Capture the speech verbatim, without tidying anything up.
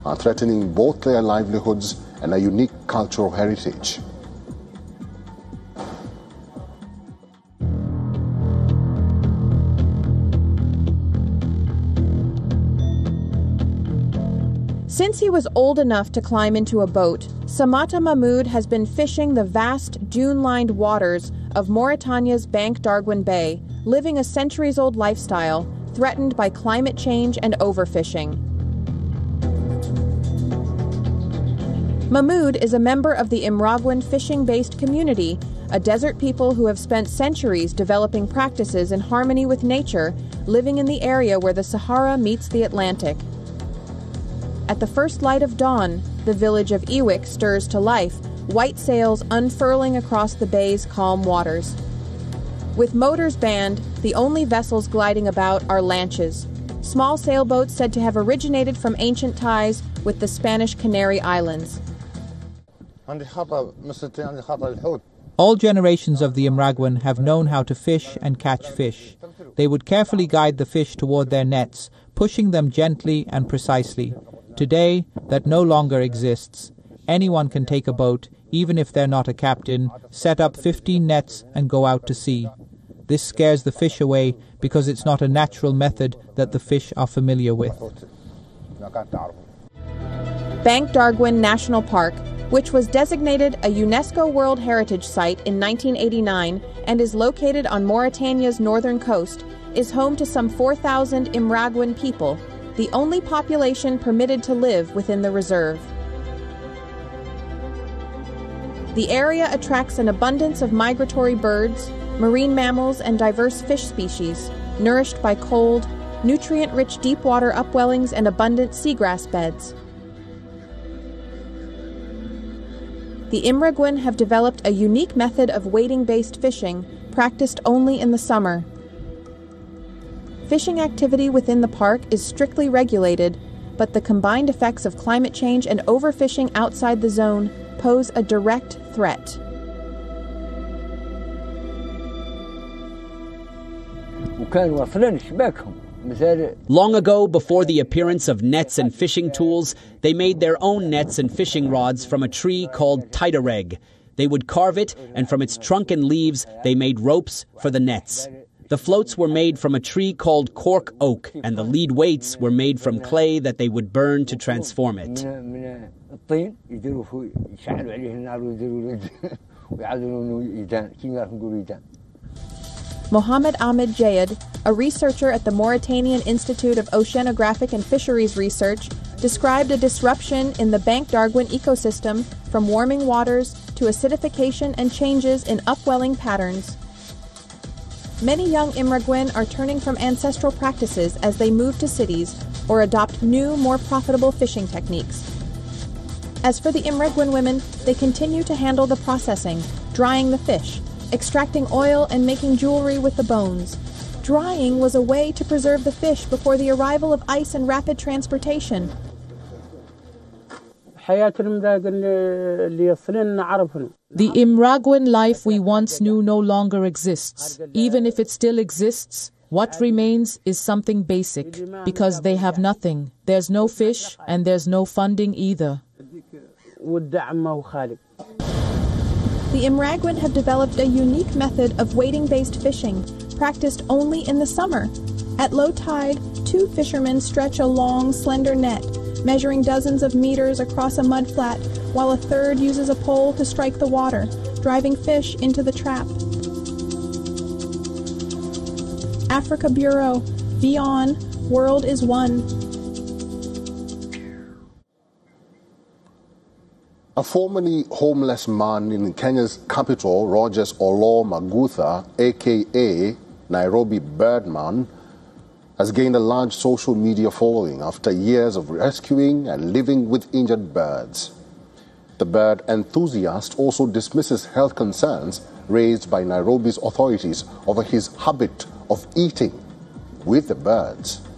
are threatening both their livelihoods and a unique cultural heritage. Since he was old enough to climb into a boat, Samata Mahmoud has been fishing the vast dune-lined waters of Mauritania's Bank Darguin Bay, living a centuries-old lifestyle threatened by climate change and overfishing. Mahmoud is a member of the Imraguen fishing-based community, a desert people who have spent centuries developing practices in harmony with nature, living in the area where the Sahara meets the Atlantic. At the first light of dawn, the village of Iwik stirs to life, white sails unfurling across the bay's calm waters. With motors banned, the only vessels gliding about are lanches, small sailboats said to have originated from ancient ties with the Spanish Canary Islands. All generations of the Imraguen have known how to fish and catch fish. They would carefully guide the fish toward their nets, pushing them gently and precisely. Today, that no longer exists. Anyone can take a boat, even if they're not a captain, set up fifteen nets and go out to sea. This scares the fish away because it's not a natural method that the fish are familiar with. Bank Darguin National Park, which was designated a UNESCO World Heritage Site in nineteen eighty-nine and is located on Mauritania's northern coast, is home to some four thousand Imraguen people, the only population permitted to live within the reserve. The area attracts an abundance of migratory birds, marine mammals, and diverse fish species, nourished by cold, nutrient-rich deep-water upwellings and abundant seagrass beds. The Imraguen have developed a unique method of wading-based fishing, practiced only in the summer. Fishing activity within the park is strictly regulated, but the combined effects of climate change and overfishing outside the zone pose a direct threat. Long ago, before the appearance of nets and fishing tools, they made their own nets and fishing rods from a tree called Titareg. They would carve it, and from its trunk and leaves, they made ropes for the nets. The floats were made from a tree called cork oak, and the lead weights were made from clay that they would burn to transform it. Mohammed Ahmed Jayed, a researcher at the Mauritanian Institute of Oceanographic and Fisheries Research, described a disruption in the Bank Darguin ecosystem from warming waters to acidification and changes in upwelling patterns. Many young Imraguen are turning from ancestral practices as they move to cities or adopt new, more profitable fishing techniques. As for the Imraguen women, they continue to handle the processing, drying the fish, extracting oil and making jewelry with the bones. Drying was a way to preserve the fish before the arrival of ice and rapid transportation. The Imraguen life we once knew no longer exists. Even if it still exists, what remains is something basic, because they have nothing. There's no fish, and there's no funding either. The Imraguen have developed a unique method of wading-based fishing, practiced only in the summer. At low tide, two fishermen stretch a long, slender net, measuring dozens of meters across a mudflat, while a third uses a pole to strike the water, driving fish into the trap. Africa Bureau, Be On, World is One. A formerly homeless man in Kenya's capital, Rogers Olo Magutha, aka Nairobi Birdman, has gained a large social media following after years of rescuing and living with injured birds. The bird enthusiast also dismisses health concerns raised by Nairobi's authorities over his habit of eating with the birds.